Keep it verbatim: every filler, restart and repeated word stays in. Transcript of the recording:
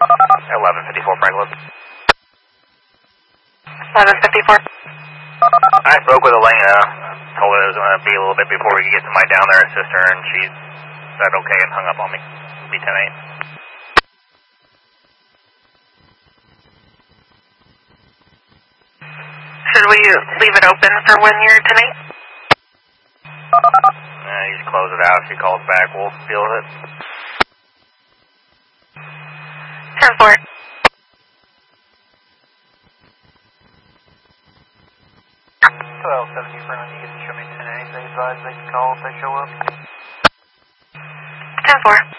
eleven fifty-four Franklin. eleven fifty-four. I spoke with Elena. Told her it was going to be a little bit before we could get somebody down there, assist her, and she said okay and hung up on me. It'll be ten eight. Should we leave it open for one year tonight? Uh, you just close it out. If she calls back, we'll deal with it. ten four. twelve seventy for when you get to show me ten eight. They advise they can call if they show up. ten four.